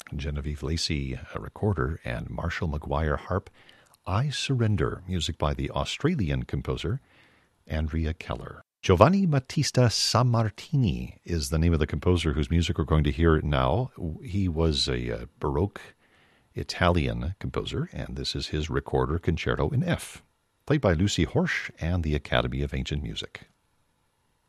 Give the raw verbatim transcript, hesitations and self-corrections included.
Genevieve Lacey, a recorder, and Marshall McGuire harp. I Surrender, music by the Australian composer Andrea Keller. Giovanni Battista Sammartini is the name of the composer whose music we're going to hear now. He was a, a Baroque Italian composer, and this is his recorder concerto in F, played by Lucy Horsch and the Academy of Ancient Music.